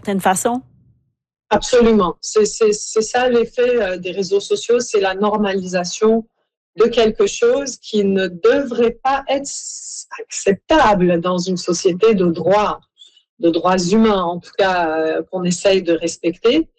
certaine façon? Absolument. C'est ça l'effet des réseaux sociaux, c'est la normalisation de quelque chose qui ne devrait pas être acceptable dans une société de droits humains, en tout cas, qu'on essaye de respecter.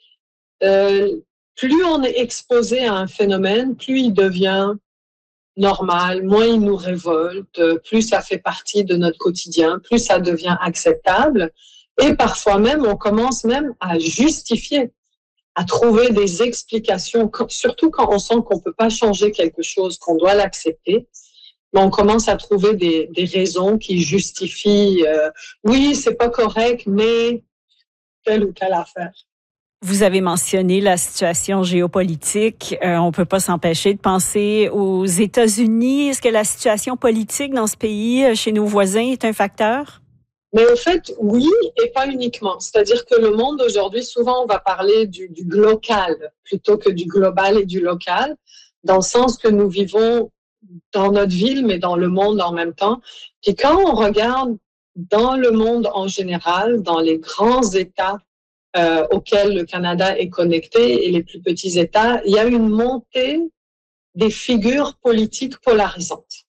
Plus on est exposé à un phénomène, plus il devient normal, moins il nous révolte, plus ça fait partie de notre quotidien, plus ça devient acceptable. Et parfois même, on commence même à justifier, à trouver des explications, surtout quand on sent qu'on ne peut pas changer quelque chose, qu'on doit l'accepter. Mais on commence à trouver des raisons qui justifient oui, c'est pas correct, mais telle ou telle affaire. Vous avez mentionné la situation géopolitique. On ne peut pas s'empêcher de penser aux États-Unis. Est-ce que la situation politique dans ce pays, chez nos voisins, est un facteur? Mais au fait, oui, et pas uniquement. C'est-à-dire que le monde aujourd'hui, souvent, on va parler du local plutôt que du global et du local, dans le sens que nous vivons dans notre ville, mais dans le monde en même temps. Puis quand on regarde dans le monde en général, dans les grands États auxquels le Canada est connecté et les plus petits États, il y a une montée des figures politiques polarisantes.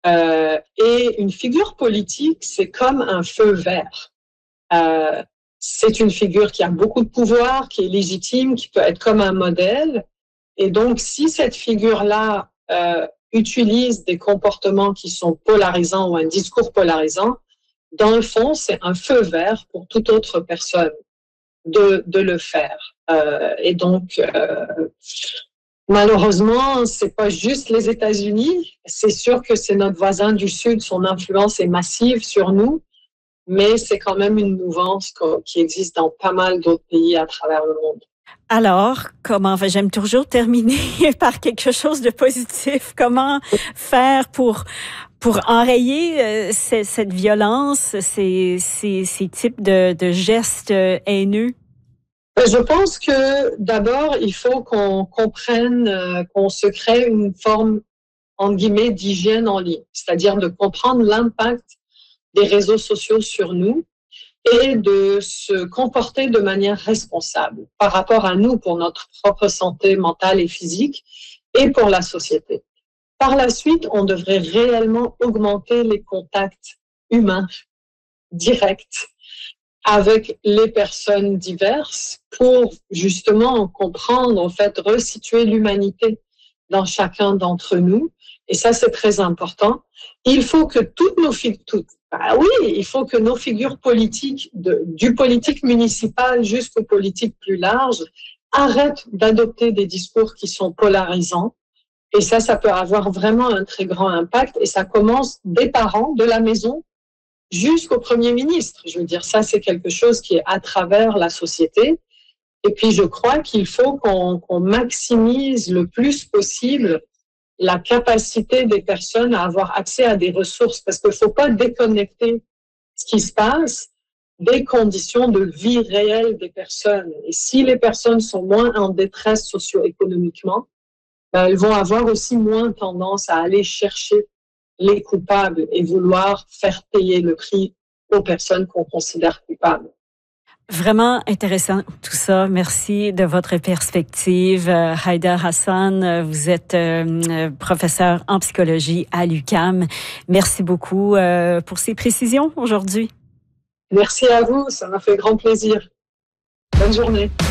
Et une figure politique, c'est comme un feu vert. C'est une figure qui a beaucoup de pouvoir, qui est légitime, qui peut être comme un modèle. Et donc, si cette figure-là utilise des comportements qui sont polarisants ou un discours polarisant, dans le fond, c'est un feu vert pour toute autre personne de le faire. Et donc, malheureusement, c'est pas juste les États-Unis. C'est sûr que c'est notre voisin du Sud, son influence est massive sur nous, mais c'est quand même une mouvance qui existe dans pas mal d'autres pays à travers le monde. Alors, j'aime toujours terminer par quelque chose de positif. Comment faire pour enrayer cette violence, ces types de gestes haineux? Je pense que d'abord, il faut qu'on comprenne qu'on se crée une forme, entre guillemets, d'hygiène en ligne, c'est-à-dire de comprendre l'impact des réseaux sociaux sur nous et de se comporter de manière responsable par rapport à nous pour notre propre santé mentale et physique et pour la société. Par la suite, on devrait réellement augmenter les contacts humains directs avec les personnes diverses pour justement comprendre, en fait, resituer l'humanité dans chacun d'entre nous. Et ça, c'est très important. Il faut que il faut que nos figures politiques, du politique municipal jusqu'au politique plus large, arrêtent d'adopter des discours qui sont polarisants. Et ça peut avoir vraiment un très grand impact. Et ça commence des parents, de la maison, jusqu'au Premier ministre. Je veux dire, ça, c'est quelque chose qui est à travers la société. Et puis, je crois qu'il faut qu'on maximise le plus possible la capacité des personnes à avoir accès à des ressources, parce qu'il ne faut pas déconnecter ce qui se passe des conditions de vie réelles des personnes. Et si les personnes sont moins en détresse socio-économiquement, elles vont avoir aussi moins tendance à aller chercher les coupables et vouloir faire payer le prix aux personnes qu'on considère coupables. Vraiment intéressant tout ça. Merci de votre perspective. Haïda Hassan, vous êtes professeur en psychologie à l'UQAM. Merci beaucoup pour ces précisions aujourd'hui. Merci à vous, ça m'a fait grand plaisir. Bonne journée.